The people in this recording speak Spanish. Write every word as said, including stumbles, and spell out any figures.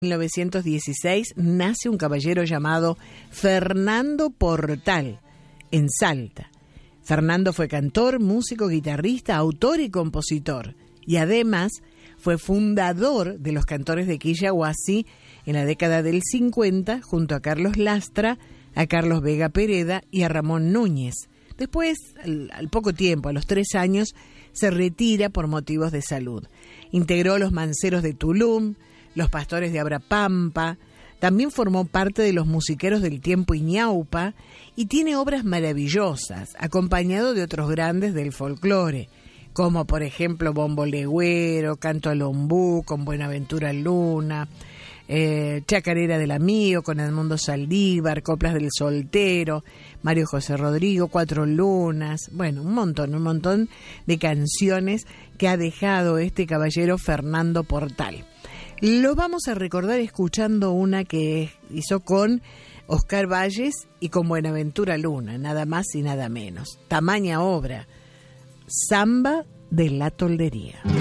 En mil novecientos dieciséis nace un caballero llamado Fernando Portal, en Salta. Fernando fue cantor, músico, guitarrista, autor y compositor. Y además fue fundador de los Cantores de Quillahuasi en la década del cincuenta, junto a Carlos Lastra, a Carlos Vega Pereda y a Ramón Núñez. Después, al, al poco tiempo, a los tres años, se retira por motivos de salud. Integró los Manceros de Tulum, los Pastores de Abrapampa, también formó parte de los Musiqueros del Tiempo Iñaupa y tiene obras maravillosas, acompañado de otros grandes del folclore, como por ejemplo Bombo Legüero, Canto al Ombú con Buenaventura Luna, eh, Chacarera del Amigo con Edmundo Saldívar, Coplas del Soltero, Mario José Rodrigo, Cuatro Lunas, bueno, un montón, un montón de canciones que ha dejado este caballero Fernando Portal. Lo vamos a recordar escuchando una que hizo con Oscar Valles y con Buenaventura Luna, nada más y nada menos. Tamaña obra, Samba de la Toldería.